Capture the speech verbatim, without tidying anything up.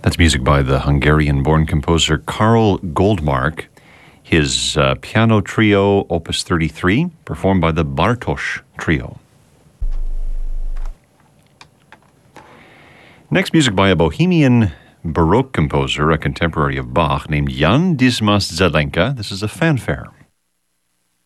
That's music by the Hungarian-born composer Karl Goldmark. His uh, piano trio, Opus thirty-three, performed by the Bartosz Trio. Next, music by a Bohemian Baroque composer, a contemporary of Bach, named Jan Dismas Zelenka. This is a fanfare.